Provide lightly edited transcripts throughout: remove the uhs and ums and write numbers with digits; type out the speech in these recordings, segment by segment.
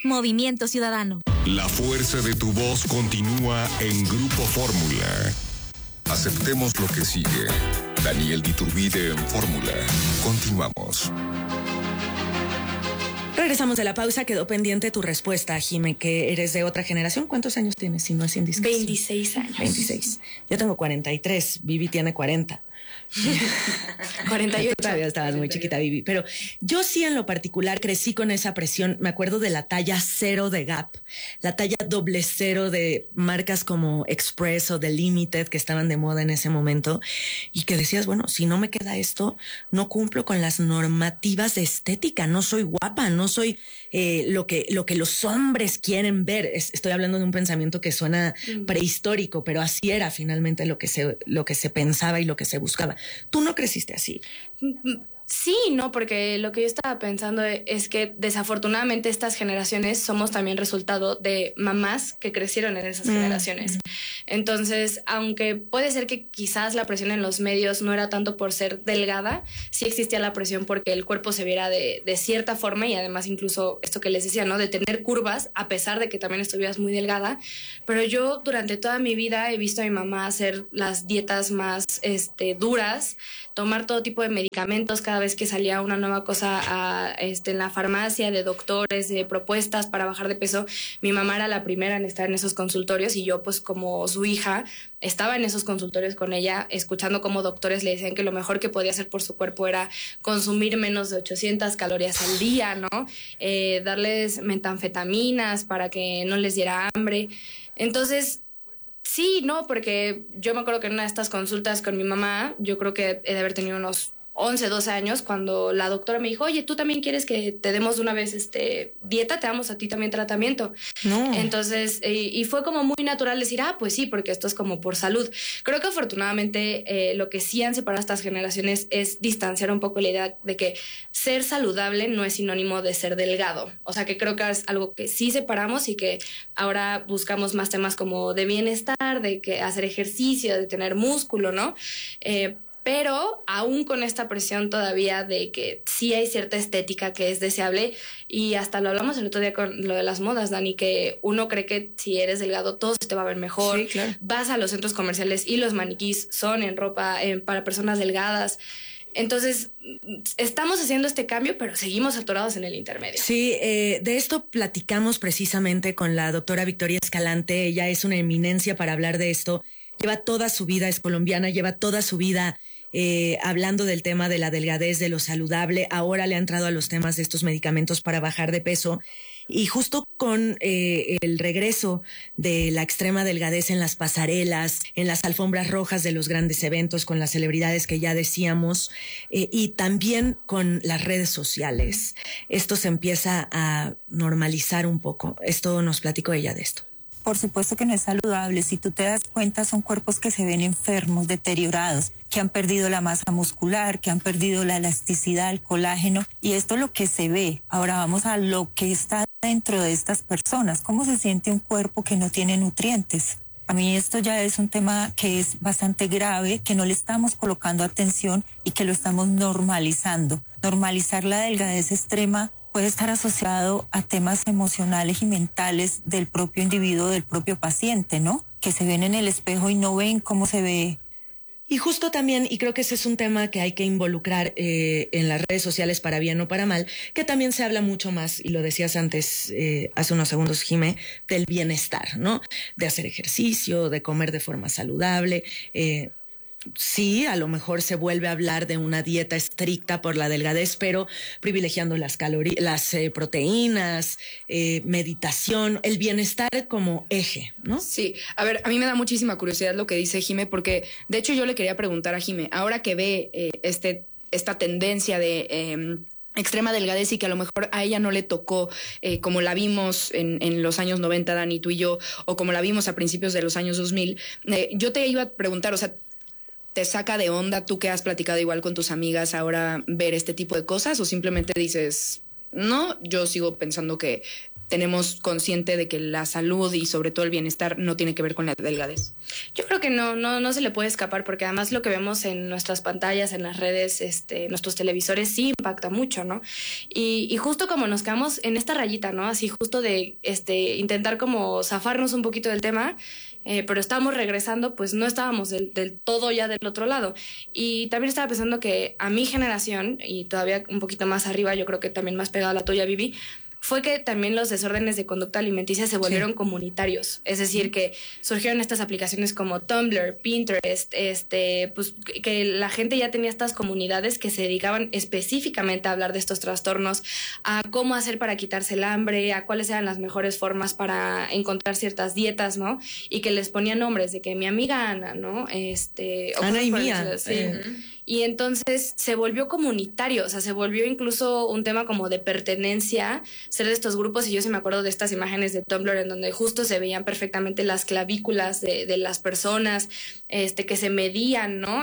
Movimiento Ciudadano. La fuerza de tu voz continúa en Grupo Fórmula. Aceptemos lo que sigue. Daniel Diturbide en Fórmula. Continuamos. Regresamos de la pausa. Quedó pendiente tu respuesta, Jime, que eres de otra generación. ¿Cuántos años tienes, si no es indiscreción? 26 años. 26. Yo tengo 43. Vivi tiene 40. 48. Todavía estabas muy chiquita, Vivi. Pero yo sí, en lo particular, crecí con esa presión. Me acuerdo de la talla 0 de Gap, la talla 00 de marcas como Express o The Limited, que estaban de moda en ese momento, y que decías, bueno, si no me queda esto, no cumplo con las normativas de estética, no soy guapa, no soy lo que los hombres quieren ver. Estoy hablando de un pensamiento que suena prehistórico, pero así era finalmente lo que se pensaba y lo que se buscaba. ¿Tú no creciste así? Sí, no, porque lo que yo estaba pensando es que desafortunadamente estas generaciones somos también resultado de mamás que crecieron en esas generaciones. Entonces, aunque puede ser que quizás la presión en los medios no era tanto por ser delgada, sí existía la presión porque el cuerpo se viera de cierta forma, y además incluso esto que les decía, ¿no? De tener curvas, a pesar de que también estuvieras muy delgada. Pero yo durante toda mi vida he visto a mi mamá hacer las dietas más duras, tomar todo tipo de medicamentos cada vez que salía una nueva cosa en la farmacia, de doctores, de propuestas para bajar de peso. Mi mamá era la primera en estar en esos consultorios, y yo, pues como su hija, estaba en esos consultorios con ella, escuchando cómo doctores le decían que lo mejor que podía hacer por su cuerpo era consumir menos de 800 calorías al día, ¿no? Darles metanfetaminas para que no les diera hambre. Entonces, sí, no, porque yo me acuerdo que en una de estas consultas con mi mamá, yo creo que he de haber tenido unos 11, 12 años, cuando la doctora me dijo, oye, ¿tú también quieres que te demos de una vez dieta? Te damos a ti también tratamiento. No. Entonces, y fue como muy natural decir, pues sí, porque esto es como por salud. Creo que afortunadamente lo que sí han separado estas generaciones es distanciar un poco la idea de que ser saludable no es sinónimo de ser delgado. O sea, que creo que es algo que sí separamos, y que ahora buscamos más temas como de bienestar, de que hacer ejercicio, de tener músculo, ¿no? Pero aún con esta presión todavía de que sí hay cierta estética que es deseable, y hasta lo hablamos el otro día con lo de las modas, Dani, que uno cree que si eres delgado todo se te va a ver mejor. Sí, claro. Vas a los centros comerciales y los maniquís son en ropa para personas delgadas. Entonces, estamos haciendo este cambio, pero seguimos atorados en el intermedio. Sí, de esto platicamos precisamente con la doctora Victoria Escalante. Ella es una eminencia para hablar de esto. Lleva toda su vida, es colombiana, lleva toda su vida hablando del tema de la delgadez, de lo saludable. Ahora le ha entrado a los temas de estos medicamentos para bajar de peso. Y justo con el regreso de la extrema delgadez en las pasarelas, en las alfombras rojas de los grandes eventos, con las celebridades que ya decíamos, y también con las redes sociales, esto se empieza a normalizar un poco. Esto nos platicó ella de esto. Por supuesto que no es saludable. Si tú te das cuenta, son cuerpos que se ven enfermos, deteriorados, que han perdido la masa muscular, que han perdido la elasticidad, el colágeno, y esto es lo que se ve. Ahora vamos a lo que está dentro de estas personas. ¿Cómo se siente un cuerpo que no tiene nutrientes? A mí esto ya es un tema que es bastante grave, que no le estamos colocando atención y que lo estamos normalizando. Normalizar la delgadez extrema puede estar asociado a temas emocionales y mentales del propio individuo, del propio paciente, ¿no? Que se ven en el espejo y no ven cómo se ve. Y justo también, y creo que ese es un tema que hay que involucrar en las redes sociales, para bien o para mal, que también se habla mucho más, y lo decías antes, hace unos segundos, Jimé, del bienestar, ¿no? De hacer ejercicio, de comer de forma saludable. Sí, a lo mejor se vuelve a hablar de una dieta estricta por la delgadez, pero privilegiando las proteínas, meditación, el bienestar como eje, ¿no? Sí, a ver, a mí me da muchísima curiosidad lo que dice Jime, porque de hecho yo le quería preguntar a Jime, ahora que ve esta tendencia de extrema delgadez, y que a lo mejor a ella no le tocó como la vimos en los años 90, Dani, tú y yo, o como la vimos a principios de los años 2000, yo te iba a preguntar, o sea, ¿te saca de onda, tú que has platicado igual con tus amigas, ahora ver este tipo de cosas, o simplemente dices, no, yo sigo pensando que tenemos consciente de que la salud y sobre todo el bienestar no tiene que ver con la delgadez? Yo creo que no se le puede escapar, porque además lo que vemos en nuestras pantallas, en las redes, nuestros televisores sí impacta mucho, ¿no? Y justo como nos quedamos en esta rayita, ¿no? Así justo de intentar como zafarnos un poquito del tema, pero estábamos regresando, pues no estábamos del todo ya del otro lado. Y también estaba pensando que a mi generación, y todavía un poquito más arriba, yo creo que también más pegada a la tuya, Vivi, fue que también los desórdenes de conducta alimenticia se volvieron comunitarios. Es decir, que surgieron estas aplicaciones como Tumblr, Pinterest, pues que la gente ya tenía estas comunidades que se dedicaban específicamente a hablar de estos trastornos, a cómo hacer para quitarse el hambre, a cuáles eran las mejores formas para encontrar ciertas dietas, ¿no? Y que les ponían nombres de que mi amiga Ana, ¿no? Ana y mía. Sí. Y entonces se volvió comunitario, o sea, se volvió incluso un tema como de pertenencia, ser de estos grupos. Y yo sí me acuerdo de estas imágenes de Tumblr en donde justo se veían perfectamente las clavículas de las personas, que se medían, ¿no?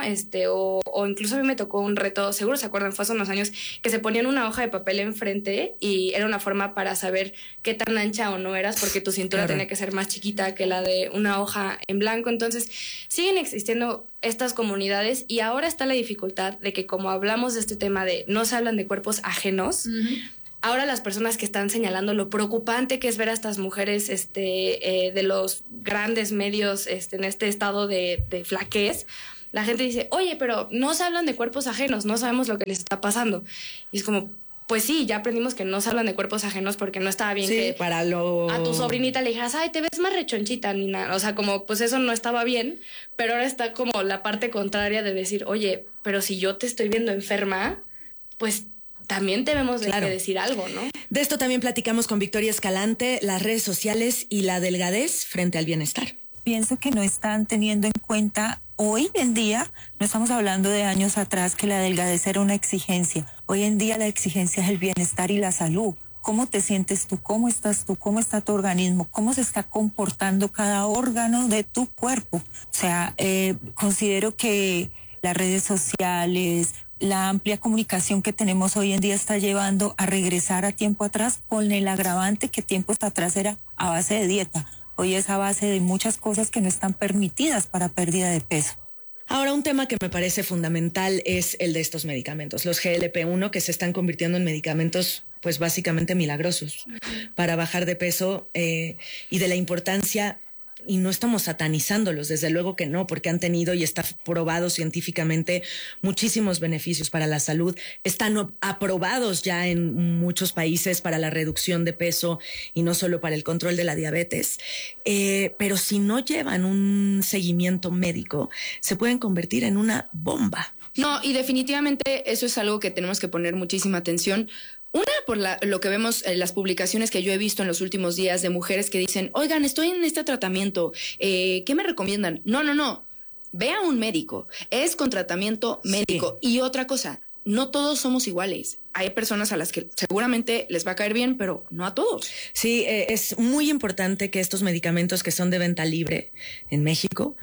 O incluso a mí me tocó un reto, seguro se acuerdan, fue hace unos años, que se ponían una hoja de papel enfrente y era una forma para saber qué tan ancha o no eras, porque tu cintura tenía que ser más chiquita que la de una hoja en blanco. Entonces siguen existiendo estas comunidades, y ahora está la dificultad de que, como hablamos de este tema de no se hablan de cuerpos ajenos, ahora las personas que están señalando lo preocupante que es ver a estas mujeres de los grandes medios en este estado de flaquez, la gente dice, oye, pero no se hablan de cuerpos ajenos, no sabemos lo que les está pasando. Y es como, pues sí, ya aprendimos que no se hablan de cuerpos ajenos, porque no estaba bien que a tu sobrinita le dijeras, ay, te ves más rechonchita, ni nada. O sea, como, pues eso no estaba bien, pero ahora está como la parte contraria de decir, oye, pero si yo te estoy viendo enferma, pues también debemos de que decir algo, ¿no? De esto también platicamos con Victoria Escalante, las redes sociales y la delgadez frente al bienestar. Pienso que no están teniendo en cuenta, hoy en día, no estamos hablando de años atrás que la delgadez era una exigencia. Hoy en día la exigencia es el bienestar y la salud. ¿Cómo te sientes tú? ¿Cómo estás tú? ¿Cómo está tu organismo? ¿Cómo se está comportando cada órgano de tu cuerpo? O sea, considero que las redes sociales, la amplia comunicación que tenemos hoy en día está llevando a regresar a tiempo atrás, con el agravante que tiempos atrás era a base de dieta. Hoy es a base de muchas cosas que no están permitidas para pérdida de peso. Ahora, un tema que me parece fundamental es el de estos medicamentos, los GLP-1, que se están convirtiendo en medicamentos pues básicamente milagrosos para bajar de peso, y de la importancia. Y no estamos satanizándolos, desde luego que no, porque han tenido y está probado científicamente muchísimos beneficios para la salud. Están aprobados ya en muchos países para la reducción de peso y no solo para el control de la diabetes. Pero si no llevan un seguimiento médico, se pueden convertir en una bomba. No, y definitivamente eso es algo que tenemos que poner muchísima atención. Una, por lo que vemos en las publicaciones que yo he visto en los últimos días de mujeres que dicen, oigan, estoy en este tratamiento, ¿qué me recomiendan? No. Ve a un médico, es con tratamiento médico. Sí. Y otra cosa, no todos somos iguales. Hay personas a las que seguramente les va a caer bien, pero no a todos. Sí, es muy importante que estos medicamentos que son de venta libre en México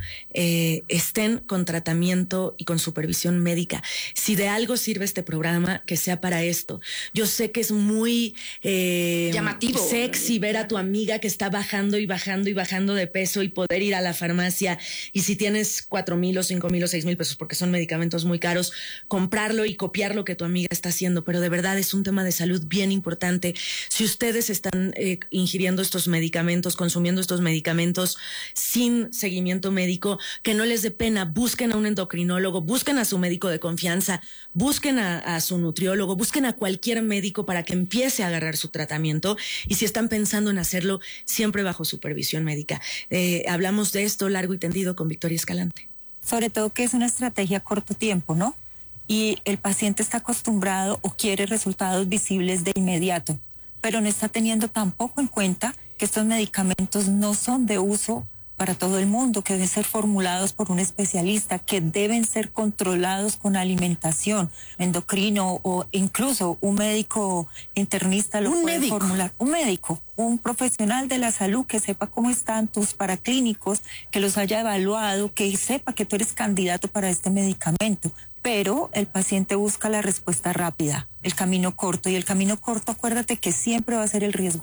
estén con tratamiento y con supervisión médica. Si de algo sirve este programa, que sea para esto. Yo sé que es muy llamativo, sexy ver a tu amiga que está bajando y bajando y bajando de peso y poder ir a la farmacia, y si tienes 4,000 o 5,000 o 6,000 pesos, porque son medicamentos muy caros, comprarlo y copiar lo que tu amiga está haciendo. Pero de verdad es un tema de salud bien importante. Si ustedes están ingiriendo estos medicamentos, consumiendo estos medicamentos sin seguimiento médico, que no les dé pena, busquen a un endocrinólogo, busquen a su médico de confianza, busquen a su nutriólogo, busquen a cualquier médico para que empiece a agarrar su tratamiento, y si están pensando en hacerlo, siempre bajo supervisión médica. Hablamos de esto largo y tendido con Victoria Escalante. Sobre todo que es una estrategia a corto tiempo, ¿no? Y el paciente está acostumbrado o quiere resultados visibles de inmediato, pero no está teniendo tampoco en cuenta que estos medicamentos no son de uso para todo el mundo, que deben ser formulados por un especialista, que deben ser controlados con alimentación, endocrino o incluso un médico internista lo puede formular. Un médico, un profesional de la salud que sepa cómo están tus paraclínicos, que los haya evaluado, que sepa que tú eres candidato para este medicamento. Pero el paciente busca la respuesta rápida, el camino corto, y el camino corto, acuérdate que siempre va a ser el riesgoso.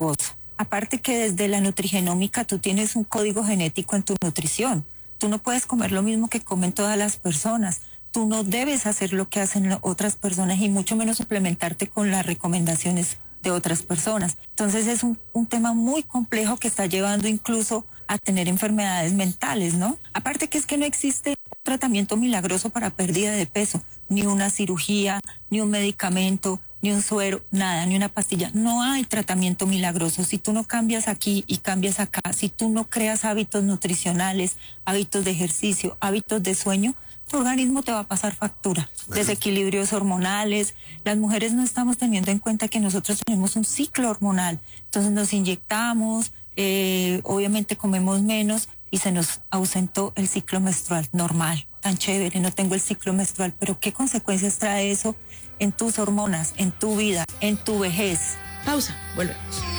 Aparte que desde la nutrigenómica tú tienes un código genético en tu nutrición. Tú no puedes comer lo mismo que comen todas las personas. Tú no debes hacer lo que hacen otras personas y mucho menos suplementarte con las recomendaciones de otras personas. Entonces es un tema muy complejo que está llevando incluso a tener enfermedades mentales, ¿no? Aparte que es que no existe un tratamiento milagroso para pérdida de peso, ni una cirugía, ni un medicamento, ni un suero, nada, ni una pastilla. No hay tratamiento milagroso. Si tú no cambias aquí y cambias acá, si tú no creas hábitos nutricionales, hábitos de ejercicio, hábitos de sueño, tu organismo te va a pasar factura. Desequilibrios hormonales. Las mujeres no estamos teniendo en cuenta que nosotros tenemos un ciclo hormonal. Entonces nos inyectamos, obviamente comemos menos y se nos ausentó el ciclo menstrual normal. Tan chévere, no tengo el ciclo menstrual, pero ¿qué consecuencias trae eso en tus hormonas, en tu vida, en tu vejez? Pausa, volvemos.